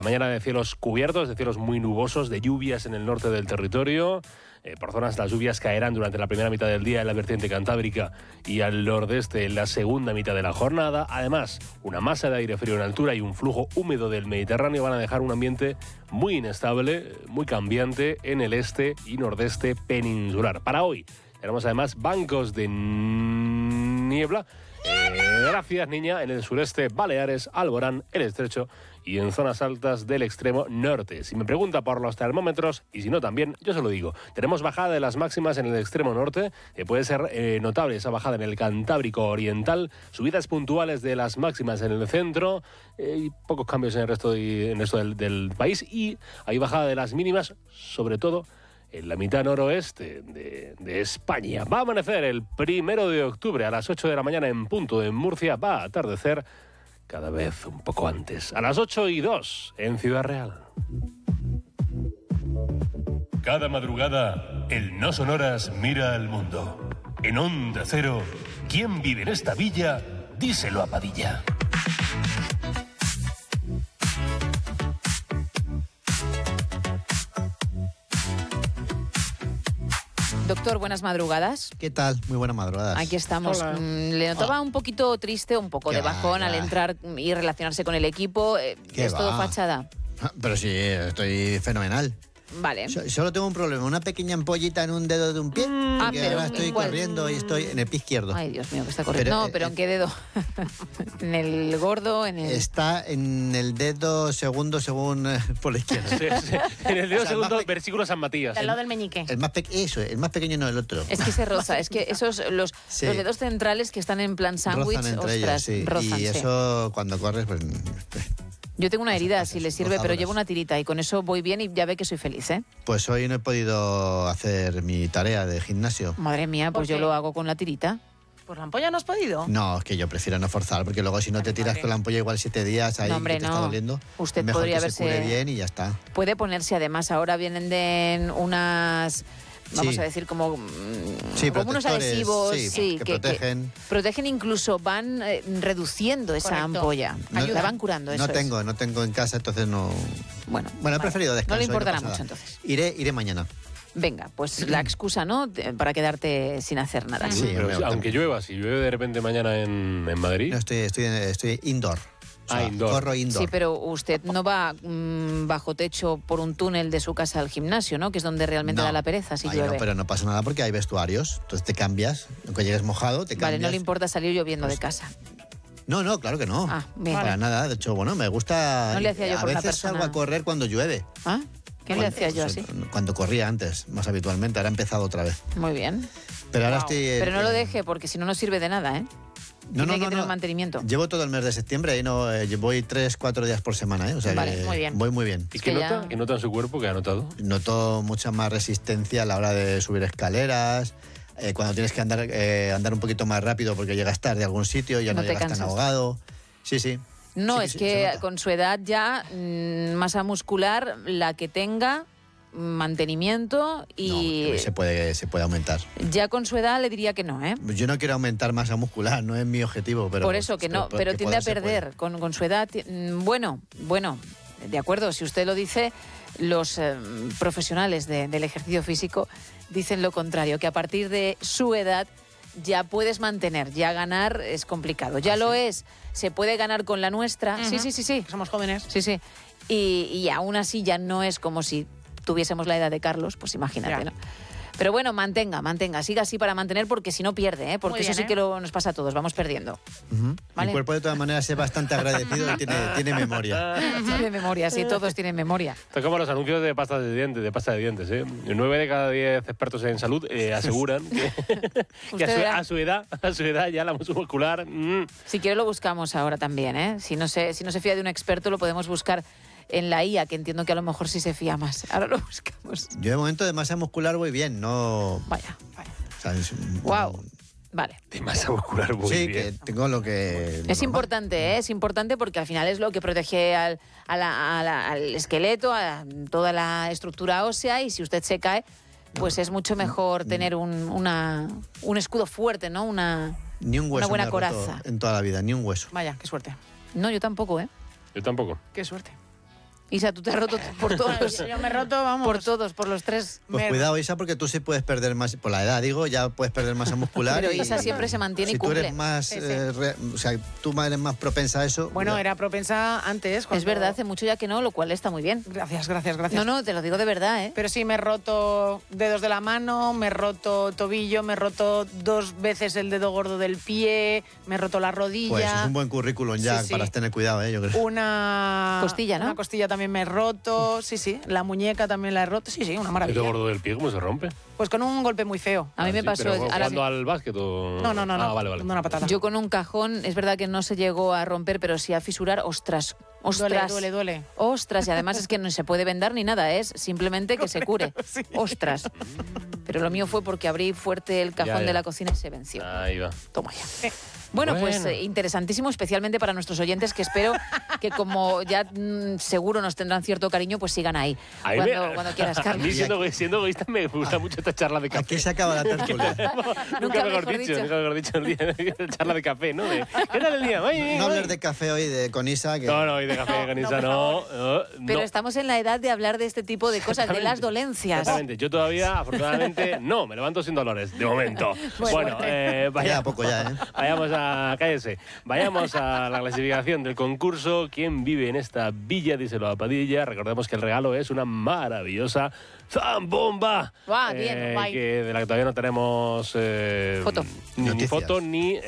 Mañana de cielos cubiertos, de cielos muy nubosos, de lluvias en el norte del territorio. Por zonas las lluvias caerán durante la primera mitad del día en la vertiente cantábrica y al nordeste en la segunda mitad de la jornada. Además, una masa de aire frío en altura y un flujo húmedo del Mediterráneo van a dejar un ambiente muy inestable, muy cambiante en el este y nordeste peninsular. Para hoy tenemos además bancos de niebla. Gracias, niña. En el sureste, Baleares, Alborán, el Estrecho y en zonas altas del extremo norte. Si me pregunta por los termómetros, y si no también, yo se lo digo. Tenemos bajada de las máximas en el extremo norte. Puede ser notable esa bajada en el Cantábrico Oriental. Subidas puntuales de las máximas en el centro. Y pocos cambios en el resto, del país. Y hay bajada de las mínimas, sobre todo en la mitad noroeste de España. Va a amanecer el 1 de octubre a las 8 de la mañana en punto en Murcia. Va a atardecer cada vez un poco antes, a las 8:02 en Ciudad Real. Cada madrugada, el No Sonoras mira al mundo. En Onda Cero, ¿quién vive en esta villa? Díselo a Padilla. Doctor, buenas madrugadas. ¿Qué tal? Muy buenas madrugadas. Aquí estamos. Hola. Le notaba un poquito triste, un poco de bajón al entrar y relacionarse con el equipo. ¿Es todo fachada? Pero sí, estoy fenomenal. Vale. Solo tengo un problema, una pequeña ampollita en un dedo de un pie. Porque ahora estoy corriendo y estoy en el pie izquierdo. Ay, Dios mío, que está corriendo. Pero ¿en qué dedo? ¿En el gordo? Está en el dedo segundo según por la izquierda. Sí. En el dedo segundo, versículo San Matías. Al lado del meñique. El más pequeño no el otro. Es que se roza, es que esos los dedos centrales que están en plan sándwich, rozan entre ellas, sí. rozan, y eso cuando corres, pues... Yo tengo una herida, si le sirve, pero rozadoras. llevo una tirita y con eso voy bien y ya ve que soy feliz, ¿eh? Pues hoy no he podido hacer mi tarea de gimnasio. Madre mía, pues ¿Por yo qué? lo hago con la tirita. ¿Por la ampolla no has podido? No, es que yo prefiero no forzar, porque luego si no te tiras vale. con la ampolla igual 7 días ahí No, hombre, que te está no. doliendo, Usted mejor podría que se haberse- cure bien y ya está. Puede ponerse, además, ahora vienen de unas... Vamos Sí. a decir, como unos protectores, adhesivos, sí, que protegen. protegen, incluso van reduciendo esa Correcto. ampolla. No- La van curando, eso No tengo en casa, entonces no... Bueno, Bueno, he preferido descansar. no le importará mucho, entonces. Iré mañana. Venga, pues la excusa, ¿no? Para quedarte sin hacer nada. Sí, Pero hombre, aunque llueva, si llueve de repente mañana en Madrid... No, estoy indoor. O sea, Indoor. corro indoor. Sí, pero usted no va bajo techo por un túnel de su casa al gimnasio, ¿no? Que es donde realmente No. da la pereza si Ay, llueve. no, pero no pasa nada porque hay vestuarios. Entonces te cambias. Aunque llegues mojado, te cambias. Vale, no le importa salir lloviendo de casa. No, claro que no. Ah, bien. Para nada. De hecho, bueno, me gusta... No le hacía yo a por una veces persona- salgo a correr cuando llueve. ¿Ah? ¿Qué le hacía yo así? Cuando corría antes, más habitualmente. Ahora he empezado otra vez. Muy bien. Pero ahora Wow. estoy... Pero no lo deje, porque si no, no sirve de nada, ¿eh? Tiene que tener un mantenimiento. Llevo todo el mes de septiembre y no voy 3-4 días por semana, ¿eh? O sea Vale, que muy bien. voy muy bien. ¿Y Es qué que nota? ya- ¿Qué nota en su cuerpo que ha notado? Noto mucha más resistencia a la hora de subir escaleras. Cuando tienes que andar un poquito más rápido porque llegas tarde a algún sitio, ya no No te llegas tan cansas. ahogado. Sí. No, Sí, es sí, que se nota. con su edad ya masa muscular, la que tenga, mantenimiento y No, se puede aumentar. ya con su edad le diría que no, ¿eh? Yo no quiero aumentar masa muscular, no es mi objetivo, pero... Por eso que no, pero tiende a perder con su edad. Bueno, de acuerdo, si usted lo dice, los profesionales del ejercicio físico dicen lo contrario, que a partir de su edad ya puedes mantener, ya ganar es complicado. Ya lo es, se puede ganar con la nuestra. Ujú. Sí. Que somos jóvenes. Sí. Y aún así ya no es como si tuviésemos la edad de Carlos, pues imagínate, Ya. ¿no? Pero bueno, mantenga, siga así para mantener, porque si no pierde, ¿eh? Porque Muy eso bien, sí ¿eh? que nos pasa a todos, vamos perdiendo. Ujú. Vale. Mi cuerpo de todas maneras es bastante agradecido y tiene memoria. Tiene memoria, sí, todos tienen memoria. Esto es como los anuncios de pasta de dientes, ¿eh? 9 de cada 10 expertos en salud aseguran que, Usted verá. a su edad ya la masa muscular... Si quiere lo buscamos ahora también, ¿eh? Si no se fía de un experto, lo podemos buscar en la IA, que entiendo que a lo mejor sí se fía más. Ahora lo buscamos. Yo de momento de masa muscular voy bien, no... Vaya. O sea, Wow. Vale. De masa muscular muy Sí, bien. que tengo lo que... lo Es normal. importante, ¿eh? Es importante porque al final es lo que protege al esqueleto, a toda la estructura ósea, y si usted se cae, pues es mucho mejor tener un escudo fuerte, ¿no? Ni un hueso buena me he roto coraza. en toda la vida, ni un hueso. Vaya, qué suerte. No, yo tampoco, ¿eh? Yo tampoco. Qué suerte. Isa, tú te has roto por todos. Yo me he roto, vamos. Por todos, por los tres. Pues cuidado, Isa, porque tú sí puedes perder más, por la edad digo, ya puedes perder masa muscular. Pero Isa siempre se mantiene si y cumple. tú eres más, Sí. o sea, tú eres más propensa a eso. Bueno, cuidado. era propensa antes. Es verdad, hace mucho ya que no, lo cual está muy bien. Gracias. No, te lo digo de verdad, ¿eh? Pero sí, me he roto dedos de la mano, me he roto tobillo, me he roto 2 veces el dedo gordo del pie, me he roto la rodilla. Pues es un buen currículum ya Sí. para tener cuidado, yo creo. Una Costilla, ¿no? Una costilla también me he roto, sí. La muñeca también la he roto, sí, una ¿El maravilla. dedo gordo del pie cómo se rompe? Pues con un golpe muy feo. A mí me Sí, pasó... pero ahora- ¿jugando al básquet o...? No. Ah, vale. De una patada. yo con un cajón, es verdad que no se llegó a romper, pero sí a fisurar. Ostras. Duele. Ostras, y además es que no se puede vendar ni nada, es simplemente que se cure. Sí. Ostras. Pero lo mío fue porque abrí fuerte el cajón Ya. de la cocina y se venció. Ahí va. Toma ya. Bueno, pues interesantísimo, especialmente para nuestros oyentes, que espero que como ya seguro nos tendrán cierto cariño, pues sigan ahí. A mí Cuando quieras, A mí, Carlos. siendo egoísta, me gusta mucho esta charla de café. Aquí se acaba la tertulia. Nunca mejor mejor dicho. dicho. Nunca mejor dicho el día de charla de café, ¿no? ¿Qué tal el día? No hables de café hoy con Isa. Que... No, hoy de café con Isa no. Pero no. estamos en la edad de hablar de este tipo de cosas, de las dolencias. Exactamente. Yo todavía, afortunadamente, no, me levanto sin dolores, de momento. Bueno, Queda poco ya, ¿eh? Vayamos a la clasificación del concurso. ¿Quién vive en esta villa? Díselo a Padilla. Recordemos que el regalo es una maravillosa zambomba. Bien, guay. Que de la que todavía no tenemos Foto. ni Noticias. foto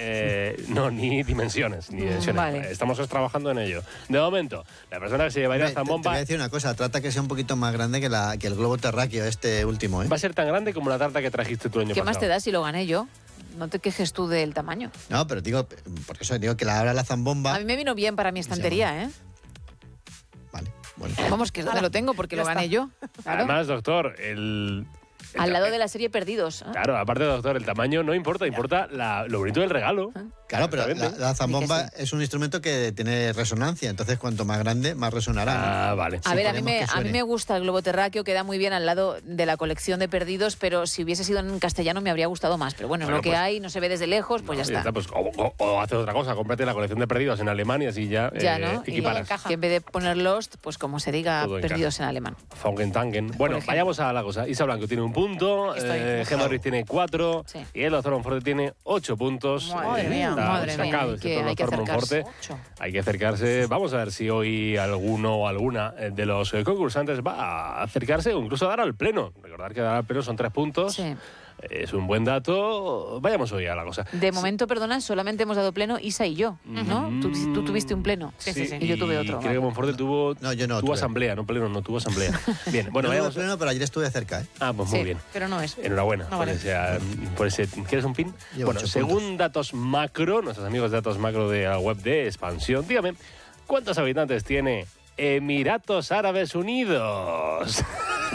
ni dimensiones. Vale. Estamos trabajando en ello. De momento, la persona que se llevaría la Te voy zambomba a decir una cosa, trata que sea un poquito más grande que el globo terráqueo este último, ¿eh? va a ser tan grande como la tarta que trajiste tú el año ¿Qué más pasado. te da si lo gané yo? No te quejes tú del tamaño. No, pero digo, por eso digo que la abra la zambomba. A mí me vino bien para mi estantería, ¿eh? Vale, bueno. Vamos, que es donde lo tengo, porque lo gané yo. Claro. Además, doctor, Al lado de la serie Perdidos. ¿eh? Claro, aparte, doctor, el tamaño no importa, importa lo bonito del regalo. Claro, pero Exactamente. la zambomba Di que es un instrumento que tiene resonancia, entonces cuanto más grande, más resonará. ¿no? Ah, vale. A ver, a queremos mí, que a mí suene. me gusta el globo terráqueo, queda muy bien al lado de la colección de Perdidos, pero si hubiese sido en castellano me habría gustado más. Pero bueno, es Bueno, lo que pues- hay, no se ve desde lejos, pues ya está. Pues, o hace otra cosa, cómprate la colección de perdidos en Alemania, así ya, Ya, ¿no? equiparas. Que en vez de poner Lost, pues como se diga Todo Perdidos en alemán. Tangen. Bueno, ejemplo. vayamos a la cosa. Isa Blanco tiene 1 punto, Gemma Ruiz tiene 4 Sí. y el doctor Monforte tiene 8 puntos. Madre mía, Está madre mía, sacado hay este que- doctor hay que acercarse. Monforte. Hay que acercarse. Vamos a ver si hoy alguno o alguna de los concursantes va a acercarse o incluso a dar al pleno. Recordar que dar al pleno son 3 puntos. Sí. Es un buen dato. Vayamos hoy a la cosa. De momento, perdona, solamente hemos dado pleno Isa y yo, ¿no? Tú tuviste un pleno Sí. y yo tuve otro. Creo que Monforte tuvo, No, yo no tuvo tuve. asamblea, no pleno, no tuvo asamblea. Bien, bueno, No lo vayamos. pleno, pero ayer estuve cerca, ¿eh? Ah, pues muy Sí. bien. Pero no es. Enhorabuena No vale. por ese. ¿Quieres un pin? Llevo Bueno, 8 según puntos. datos macro, nuestros amigos de datos macro de la web de Expansión, dígame, ¿cuántos habitantes tiene Emiratos Árabes Unidos?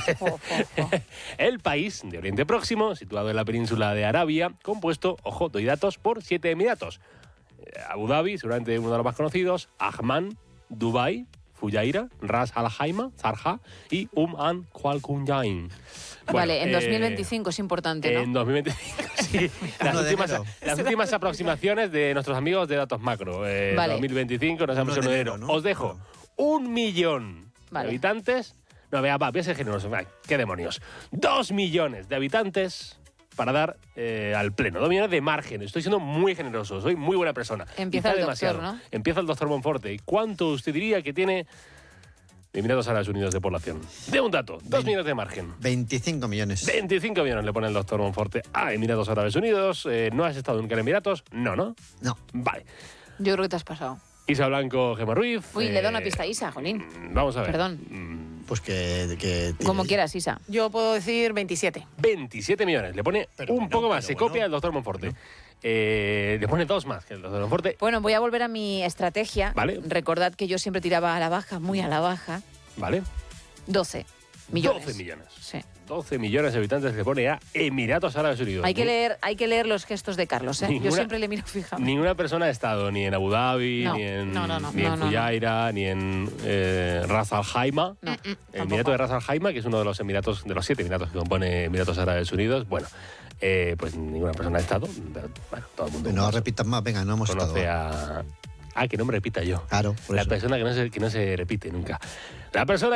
El país de Oriente Próximo, situado en la península de Arabia, compuesto, ojo, doy datos, por 7 emiratos. Abu Dhabi, seguramente uno de los más conocidos, Ajman, Dubai, Fujairah, Ras Al Khaimah, Sharjah y Al Qualcunjain. Vale, en 2025 es importante, ¿no? En 2025, sí. Las 1 de últimas, enero. las últimas aproximaciones de nuestros amigos de Datos Macro. Vale. 2025, nos vamos 1 en de enero. enero, ¿no? Os dejo 1 millón Vale. de habitantes. No, vea, voy a ser generoso. Ay, ¿qué demonios? 2 millones de habitantes para dar al pleno. 2 millones de margen. Estoy siendo muy generoso. Soy muy buena persona. Empieza Quizá el doctor, demasiado. ¿no? Empieza el doctor Monforte. ¿Y cuánto usted diría que tiene Emiratos Árabes Unidos de población? De un dato. 2 millones de margen. 25 millones. 25 millones le pone el doctor Monforte a Emiratos Árabes Unidos. ¿No has estado nunca en Emiratos? No, ¿no? No. Vale. Yo creo que te has pasado. Isa Blanco, Gemma Ruiz. Uy, le da una pista a Isa, jolín. Vamos a ver. Perdón. Pues que Como quieras, Isa. Yo puedo decir 27. 27 millones. Le pone Pero un bueno, poco más. pero Se bueno. copia el doctor Monforte. Le pone 2 más que el doctor Monforte. Bueno, voy a volver a mi estrategia. Vale. Recordad que yo siempre tiraba a la baja, muy a la baja. Vale. 12 millones. 12 millones. Sí. 12 millones de habitantes le pone a Emiratos Árabes Unidos. Hay que leer los gestos de Carlos, ¿eh? Yo Ninguna- siempre le miro fijamente. Ninguna persona ha estado ni en Abu Dhabi, No. ni en, No. ni en No, no, no. Fujairah, ni en Ras Al Khaimah. No, El Emirato de Ras Al Khaimah, que es uno de los emiratos, de los 7 emiratos que compone Emiratos Árabes Unidos. Bueno, pues ninguna persona ha estado. Pero, bueno, todo el mundo No repitas más, venga, no hemos estado. conoce a Que no me repita yo. Claro, por La eso. persona que no se repite nunca. La persona